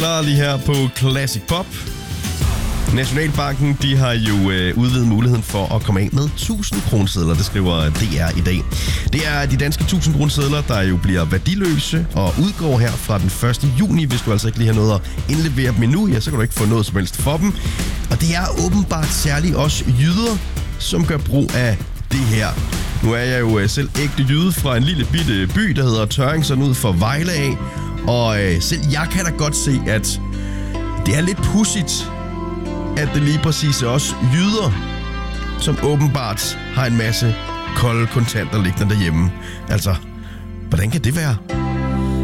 Lige her på Classic Pop. Nationalbanken, de har jo udvidet muligheden for at komme af med 1000 kronesedler, det skriver DR i dag. Det er de danske 1000 kronesedler, der jo bliver værdiløse og udgår her fra den 1. juni. Hvis du altså ikke lige har noget at indlevere dem endnu, ja, så kan du ikke få noget som helst for dem. Og det er åbenbart særligt også jyder, som gør brug af det her. Nu er jeg jo selv ægte jyde fra en lille bitte by, der hedder Tørring, sådan ud for Vejle af. Og selv jeg kan da godt se, at det er lidt pudsigt, at det lige præcis er også jyder, som åbenbart har en masse kolde kontanter liggende derhjemme. Altså, hvordan kan det være?